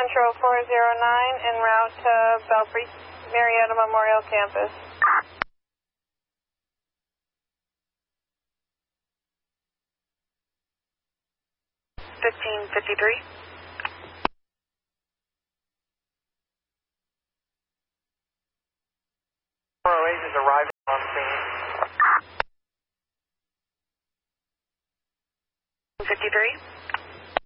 Central 409 en route to Belfry Marietta Memorial Campus. 1553. 408 is arriving on scene. 53.